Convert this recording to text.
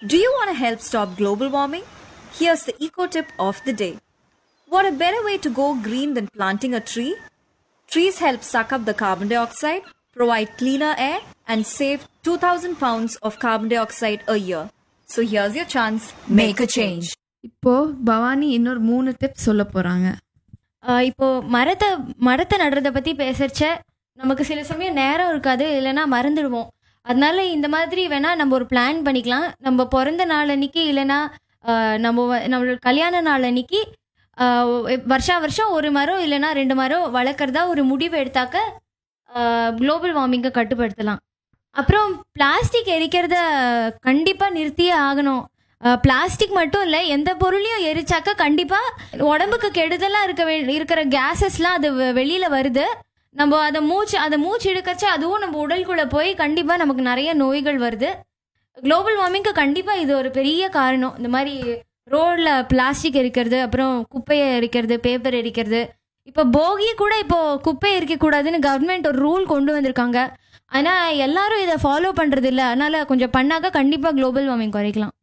Do you want to help stop global warming? Here's the eco tip of the day. What a better way to go green than planting a tree? Trees help suck up the carbon dioxide, provide cleaner air, and save 2,000 pounds of carbon dioxide a year. So here's your chance. Make a change. இப்போ பவானி இன்னொரு 3 tips சொல்ல போறாங்க. இப்போ மரத்தை நடுறதை பற்றி பேசுறச்ச நமக்கு சில சமயம் நேரம் இருக்காது, இல்லைன்னா மறந்துடுவோம். அதனால இந்த மாதிரி வேணால் நம்ம ஒரு பிளான் பண்ணிக்கலாம். நம்ம பிறந்த நாள் அன்னைக்கு இல்லைன்னா நம்மளோட கல்யாண நாள் அன்னைக்கு வருஷம் ஒரு மரம் இல்லைன்னா 2 மரம் வளர்க்குறதா ஒரு முடிவு எடுத்தாக்க குளோபல் வார்மிங்கை கட்டுப்படுத்தலாம். அப்புறம் பிளாஸ்டிக் எரிக்கிறத கண்டிப்பாக நிறுத்தியே ஆகணும். பிளாஸ்டிக் மட்டும் இல்லை, எந்த பொருளையும் எரிச்சாக்க கண்டிப்பாக உடம்புக்கு கெடுதலாக இருக்கிற கேஸஸ்லாம் அது வெளியில் வருது. நம்ம அதை மூச்சு இழுக்கச்சு அதுவும் நம்ம உடலுக்குள்ளே போய் கண்டிப்பாக நமக்கு நிறைய நோய்கள் வருது. குளோபல் வார்மிங்க்கு கண்டிப்பாக இது ஒரு பெரிய காரணம். இந்த மாதிரி ரோடில் பிளாஸ்டிக் எரிக்கிறது, அப்புறம் குப்பையை எரிக்கிறது, பேப்பர் எரிக்கிறது. இப்போ போகி கூட இப்போது குப்பை எரிக்கக்கூடாதுன்னு கவர்மெண்ட் ஒரு ரூல் கொண்டு வந்திருக்காங்க. ஆனால் எல்லாரும் இதை ஃபாலோ பண்ணுறது இல்லை. அதனால் கொஞ்சம் பண்ணாக்க கண்டிப்பாக குளோபல் வார்மிங் குறைக்கலாம்.